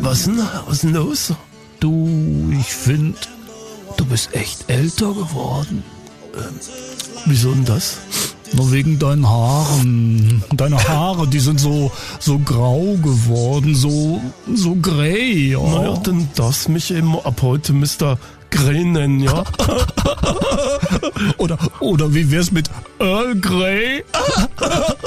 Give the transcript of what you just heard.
Was denn? Was ist denn los? Du, ich finde, du bist echt älter geworden. Wieso denn das? Nur wegen deinen Haaren. Deine Haare, die sind so grau geworden, so grey. Ja. Naja, denn das mich eben ab heute Mr. Grey nennen, ja? Oder wie wär's mit Earl Grey?